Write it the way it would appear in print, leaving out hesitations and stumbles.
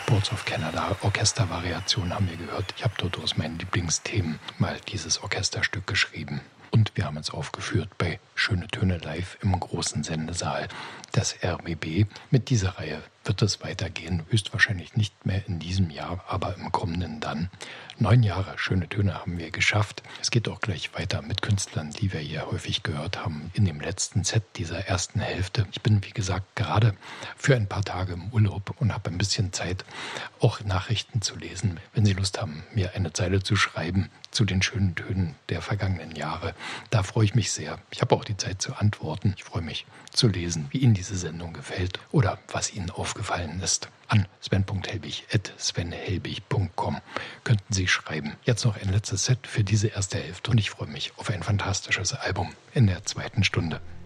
Boards of Canada Orchestervariation haben wir gehört. Ich habe dort aus meinen Lieblingsthemen mal dieses Orchesterstück geschrieben. Und wir haben es aufgeführt bei Schöne Töne live im großen Sendesaal des RBB. Mit dieser Reihe wird es weitergehen, höchstwahrscheinlich nicht mehr in diesem Jahr, aber im kommenden dann. 9 Jahre Schöne Töne haben wir geschafft. Es geht auch gleich weiter mit Künstlern, die wir hier häufig gehört haben, in dem letzten Set dieser ersten Hälfte. Ich bin, wie gesagt, gerade für ein paar Tage im Urlaub und habe ein bisschen Zeit, auch Nachrichten zu lesen. Wenn Sie Lust haben, mir eine Zeile zu schreiben zu den schönen Tönen der vergangenen Jahre, da freue ich mich sehr. Ich habe auch die Zeit zu antworten. Ich freue mich zu lesen, wie Ihnen diese Sendung gefällt oder was Ihnen aufgefallen ist. An sven.helbig@svenhelbig.com könnten Sie schreiben. Jetzt noch ein letztes Set für diese erste Hälfte und ich freue mich auf ein fantastisches Album in der zweiten Stunde.